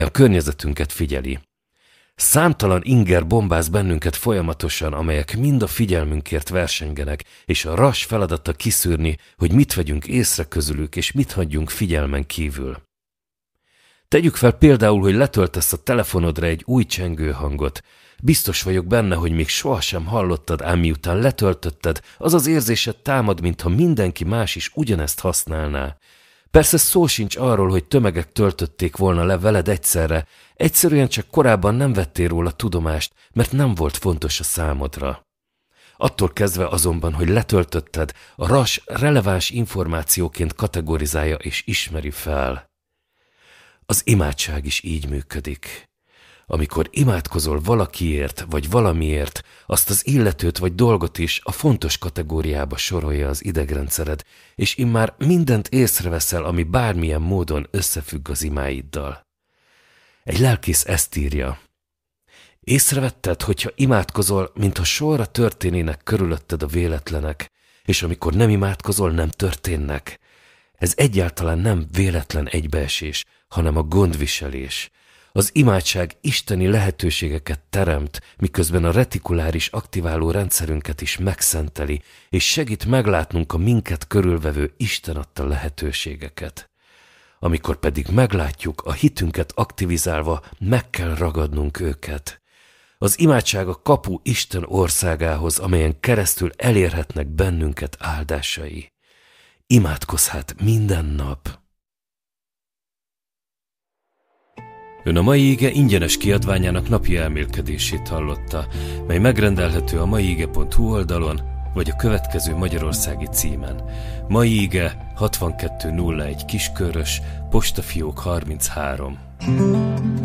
a környezetünket figyeli. Számtalan inger bombáz bennünket folyamatosan, amelyek mind a figyelmünkért versengenek, és a RAS feladata kiszűrni, hogy mit vegyünk észre közülük, és mit hagyjunk figyelmen kívül. Tegyük fel például, hogy letöltesz a telefonodra egy új csengőhangot. Biztos vagyok benne, hogy még sohasem hallottad, ám miután letöltötted, az az érzésed támad, mintha mindenki más is ugyanezt használná. Persze szó sincs arról, hogy tömegek töltötték volna le veled egyszerre, egyszerűen csak korábban nem vettél róla tudomást, mert nem volt fontos a számodra. Attól kezdve azonban, hogy letöltötted, a RAS releváns információként kategorizálja és ismeri fel. Az imádság is így működik. Amikor imádkozol valakiért vagy valamiért, azt az illetőt vagy dolgot is a fontos kategóriába sorolja az idegrendszered, és immár mindent észreveszel, ami bármilyen módon összefügg az imáiddal. Egy lelkész ezt írja. Észrevetted, hogyha imádkozol, mintha sorra történének körülötted a véletlenek, és amikor nem imádkozol, nem történnek. Ez egyáltalán nem véletlen egybeesés, hanem a gondviselés. Az imádság isteni lehetőségeket teremt, miközben a retikuláris aktiváló rendszerünket is megszenteli, és segít meglátnunk a minket körülvevő Isten adta lehetőségeket. Amikor pedig meglátjuk a hitünket aktivizálva, meg kell ragadnunk őket. Az imádság a kapu Isten országához, amelyen keresztül elérhetnek bennünket áldásai. Imádkozz hát minden nap! Ön a mai ige ingyenes kiadványának napi elmélkedését hallotta, mely megrendelhető a maiige.hu oldalon, vagy a következő magyarországi címen. Mai ige 6201 Kiskörös, postafiók 33.